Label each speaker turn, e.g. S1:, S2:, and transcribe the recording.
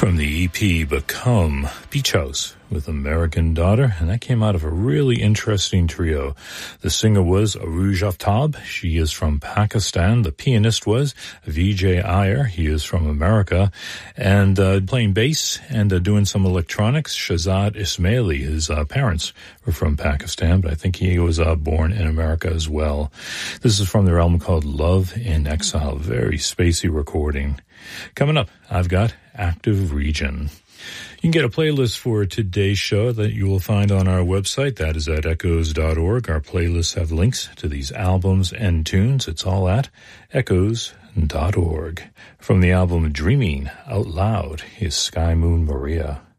S1: From the EP Become, Beach House with American Daughter, and that came out of a really interesting trio. The singer was Arooj Aftab. She is from Pakistan. The pianist was Vijay Iyer. He is from America. And playing bass and doing some electronics, Shahzad Ismaili. His parents were from Pakistan, but I think he was born in America as well. This is from their album called Love in Exile. Very spacey recording. Coming up, I've got Active Region. You can get a playlist for today's show that you will find on our website. That is at echoes.org. Our playlists have links to these albums and tunes. It's all at echoes.org. From the album Dreaming Out Loud is Sky Moon Maria.